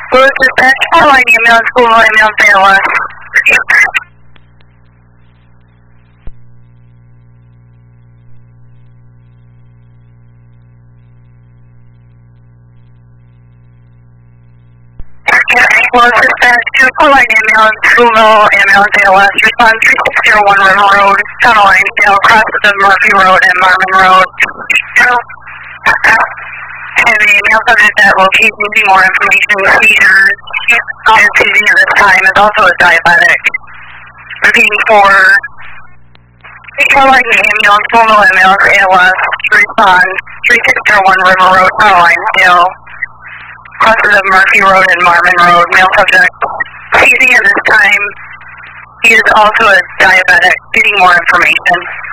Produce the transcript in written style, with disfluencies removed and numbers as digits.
Blue dispatch, Caroline ambulance, Blue ambulance, ALS. Blue dispatch, Caroline ambulance, Blue ambulance, ALS. Respond 3601 River Road, Caroline, Dale, crosses of Murphy Road and Marvin Road. And the male subject at location needing more information with seizures and seizing at this time is also a diabetic. Repeating for Caroline ambulance, Blue ambulance, ALS. Respond 3601 River Road, Caroline, Dale, crosses of Murphy Road and Marvin Road. Male subject seizing at this time. He is also a diabetic. Needing more information.